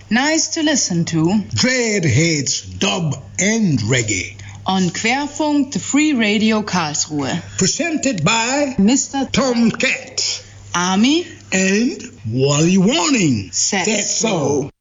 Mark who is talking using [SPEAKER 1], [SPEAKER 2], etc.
[SPEAKER 1] Nice to listen to.
[SPEAKER 2] Dread hates dub and reggae.
[SPEAKER 1] On Querfunk, the Free Radio Karlsruhe.
[SPEAKER 2] Presented by
[SPEAKER 1] Mr.
[SPEAKER 2] Tomcat,
[SPEAKER 1] Army
[SPEAKER 2] and Wally Warning.
[SPEAKER 1] Said
[SPEAKER 2] So.